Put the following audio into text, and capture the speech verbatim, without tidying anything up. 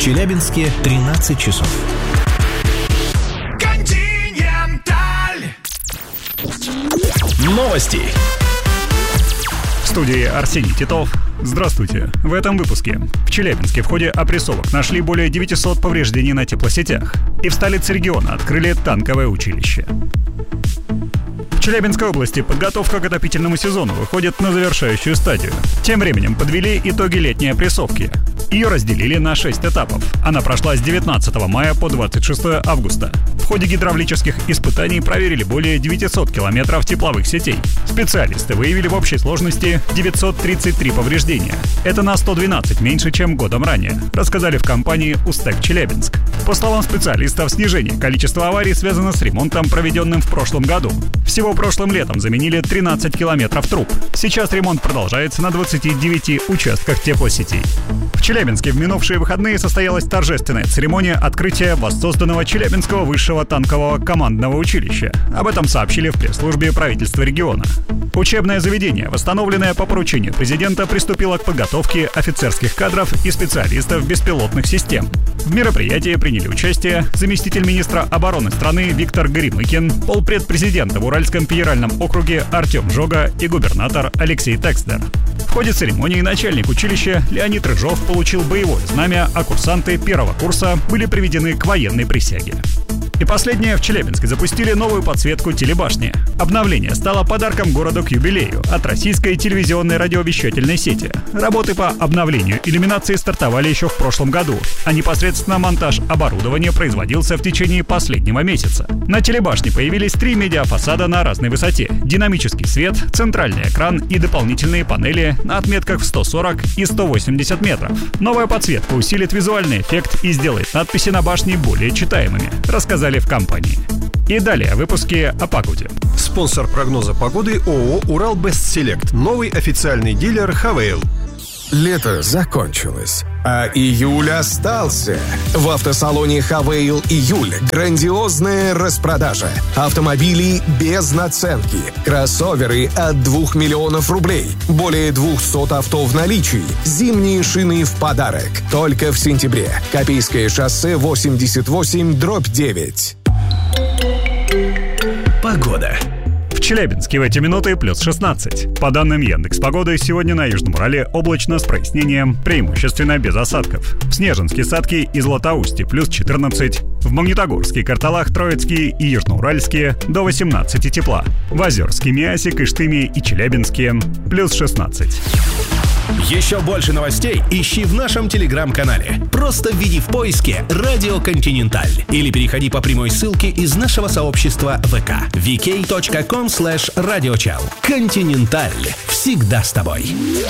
Челябинске тринадцать часов. Новости. В студии Арсений Титов. Здравствуйте. В этом выпуске. В Челябинске в ходе опрессовок нашли более девятисот повреждений на теплосетях. И в столице региона открыли танковое училище. В Челябинской области подготовка к отопительному сезону выходит на завершающую стадию. Тем временем подвели итоги летней опрессовки. Ее разделили на шесть этапов. Она прошла с девятнадцатого мая по двадцать шестое августа. В ходе гидравлических испытаний проверили более девятисот километров тепловых сетей. Специалисты выявили в общей сложности девятьсот тридцать три повреждения. Это на сто двенадцать меньше, чем годом ранее, рассказали в компании «Устек Челябинск». По словам специалистов, снижение количества аварий связано с ремонтом, проведенным в прошлом году. Всего прошлым летом заменили тринадцать километров труб. Сейчас ремонт продолжается на двадцати девяти участках теплосетей. В Челябинске в минувшие выходные состоялась торжественная церемония открытия воссозданного Челябинского высшего танкового командного училища. Об этом сообщили в пресс-службе правительства региона. Учебное заведение, восстановленное по поручению президента, приступило к подготовке офицерских кадров и специалистов беспилотных систем. В мероприятии приняли участие заместитель министра обороны страны Виктор Горемыкин, полпред президента в Уральском федеральном округе Артем Жога и губернатор Алексей Текстер. В ходе церемонии начальник училища Леонид Рыжов получил боевое знамя, а курсанты первого курса были приведены к военной присяге. И последнее, в Челябинске запустили новую подсветку телебашни. Обновление стало подарком городу к юбилею от российской телевизионной радиовещательной сети. Работы по обновлению иллюминации стартовали еще в прошлом году, а непосредственно монтаж оборудования производился в течение последнего месяца. На телебашне появились три медиафасада на разной высоте, динамический свет, центральный экран и дополнительные панели на отметках в сто сорок и сто восемьдесят метров. Новая подсветка усилит визуальный эффект и сделает надписи на башне более читаемыми, рассказали в компании. И далее в выпуске о погоде. Спонсор прогноза погоды ООО «Урал Бест Селект», новый официальный дилер «Хавейл». Лето закончилось, а июль остался. В автосалоне «Хавейл» июль грандиозная распродажа. Автомобили без наценки, кроссоверы от двух миллионов рублей, более двухсот авто в наличии, зимние шины в подарок. Только в сентябре. Копейское шоссе восемьдесят восемь дробь девять. Погода. В Челябинске в эти минуты плюс шестнадцать. По данным Яндекс.Погоды, сегодня на Южном Урале облачно с прояснением, преимущественно без осадков. В Снежинске, Садке и Златоусте плюс четырнадцать. В Магнитогорске, Карталах, Троицкие и Южноуральске до восемнадцати тепла. В Озерске, Миасе, Кыштыме и Челябинске плюс шестнадцать. Еще больше новостей ищи в нашем телеграм-канале. Просто введи в поиске «Радио Континенталь» или переходи по прямой ссылке из нашего сообщества ВК ви кей точка ком слэш радиочел. Континенталь. Всегда с тобой.